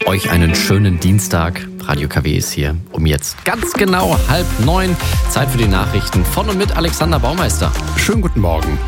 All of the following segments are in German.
Euch einen schönen Dienstag. Radio KW ist hier um jetzt ganz genau 8:30. Zeit für die Nachrichten von und mit Alexander Baumeister. Schönen guten Morgen.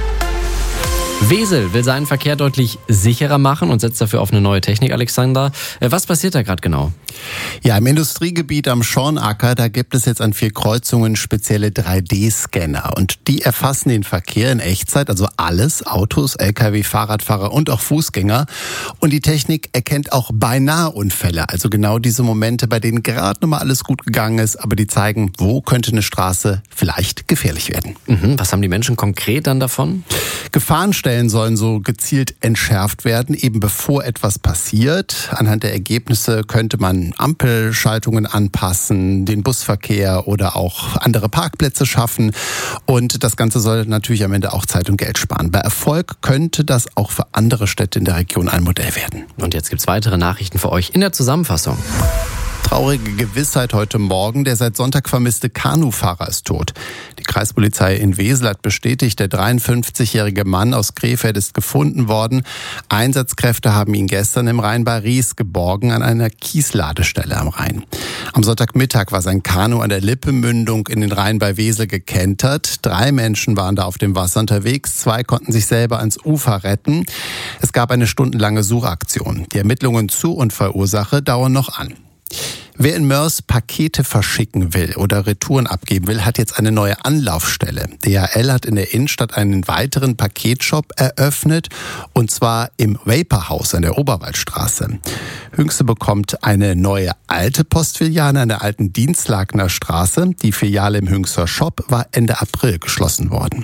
Wesel will seinen Verkehr deutlich sicherer machen und setzt dafür auf eine neue Technik, Alexander. Was passiert da gerade genau? Ja, im Industriegebiet am Schornacker, da gibt es jetzt an 4 Kreuzungen spezielle 3D-Scanner. Und die erfassen den Verkehr in Echtzeit, also alles, Autos, Lkw, Fahrradfahrer und auch Fußgänger. Und die Technik erkennt auch beinahe Unfälle, also genau diese Momente, bei denen gerade noch mal alles gut gegangen ist, aber die zeigen, wo könnte eine Straße vielleicht gefährlich werden. Was haben die Menschen konkret dann davon? Gefahrenstellen sollen so gezielt entschärft werden, eben bevor etwas passiert. Anhand der Ergebnisse könnte man Ampelschaltungen anpassen, den Busverkehr oder auch andere Parkplätze schaffen. Und das Ganze soll natürlich am Ende auch Zeit und Geld sparen. Bei Erfolg könnte das auch für andere Städte in der Region ein Modell werden. Und jetzt gibt's weitere Nachrichten für euch in der Zusammenfassung. Traurige Gewissheit heute Morgen. Der seit Sonntag vermisste Kanufahrer ist tot. Die Kreispolizei in Wesel hat bestätigt, der 53-jährige Mann aus Krefeld ist gefunden worden. Einsatzkräfte haben ihn gestern im Rhein bei Ries geborgen an einer Kiesladestelle am Rhein. Am Sonntagmittag war sein Kanu an der Lippemündung in den Rhein bei Wesel gekentert. 3 Menschen waren da auf dem Wasser unterwegs. 2 konnten sich selber ans Ufer retten. Es gab eine stundenlange Suchaktion. Die Ermittlungen zur Unfallursache dauern noch an. Wer in Mörs Pakete verschicken will oder Retouren abgeben will, hat jetzt eine neue Anlaufstelle. DHL hat in der Innenstadt einen weiteren Paketshop eröffnet, und zwar im Vaporhaus an der Oberwaldstraße. Hünxe bekommt eine neue alte Postfiliale an der alten Dienstlakener Straße. Die Filiale im Hünxer Shop war Ende April geschlossen worden.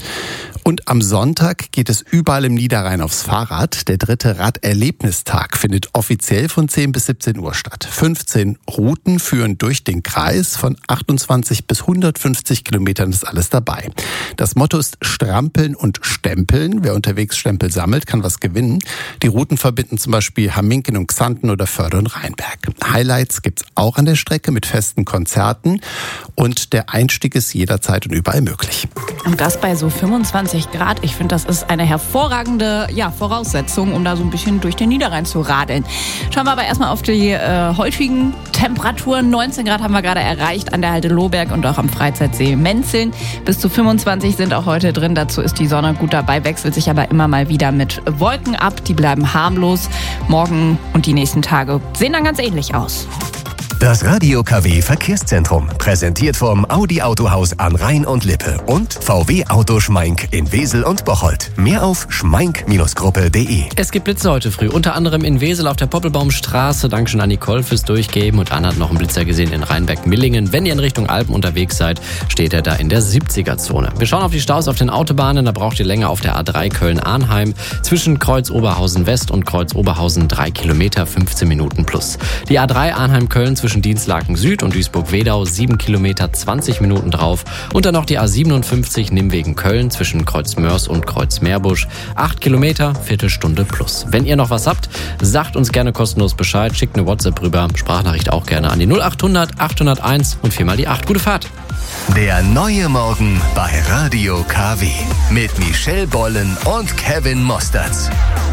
Und am Sonntag geht es überall im Niederrhein aufs Fahrrad. Der 3. Raderlebnistag findet offiziell von 10 bis 17 Uhr statt. 15 Routen führen durch den Kreis. Von 28 bis 150 Kilometern ist alles dabei. Das Motto ist Strampeln und Stempeln. Wer unterwegs Stempel sammelt, kann was gewinnen. Die Routen verbinden zum Beispiel Hamminken und Xanten oder Förde und Rheinberg. Highlights gibt's auch an der Strecke mit festen Konzerten. Und der Einstieg ist jederzeit und überall möglich. Und das bei so 25 Grad. Ich finde, das ist eine hervorragende Voraussetzung, um da so ein bisschen durch den Niederrhein zu radeln. Schauen wir aber erstmal auf die heutigen Temperaturen. 19 Grad haben wir gerade erreicht an der Halde Lohberg und auch am Freizeitsee Menzeln. Bis zu 25 sind auch heute drin. Dazu ist die Sonne gut dabei, wechselt sich aber immer mal wieder mit Wolken ab. Die bleiben harmlos. Morgen und die nächsten Tage sehen dann ganz ähnlich aus. Das Radio KW Verkehrszentrum, präsentiert vom Audi Autohaus an Rhein und Lippe und VW Auto Schmeink in Wesel und Bocholt. Mehr auf schmeink-gruppe.de. Es gibt Blitze heute früh, unter anderem in Wesel auf der Poppelbaumstraße. Dankeschön an Nicole fürs Durchgeben. Und Anna hat noch einen Blitzer gesehen in Rheinberg-Millingen. Wenn ihr in Richtung Alpen unterwegs seid, steht er da in der 70er-Zone. Wir schauen auf die Staus auf den Autobahnen. Da braucht ihr länger auf der A3 Köln-Arnheim. Zwischen Kreuz Oberhausen West und Kreuz Oberhausen 3 Kilometer, 15 Minuten plus. Die A3 Arnheim-Köln zwischen Dienstlaken Süd und Duisburg-Wedau 7 Kilometer, 20 Minuten drauf. Und dann noch die A57 Nimwegen-Köln zwischen Kreuz Mörs und Kreuz Meerbusch 8 Kilometer, Viertelstunde plus. Wenn ihr noch was habt, sagt uns gerne kostenlos Bescheid, schickt eine WhatsApp rüber, Sprachnachricht auch gerne an die 0800 801 und 4 mal die 8. Gute Fahrt! Der neue Morgen bei Radio KW mit Michelle Bollen und Kevin Mosterz.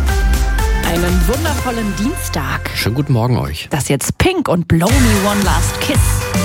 Einen wundervollen Dienstag. Schönen guten Morgen euch. Das jetzt Pink und Blow Me One Last Kiss.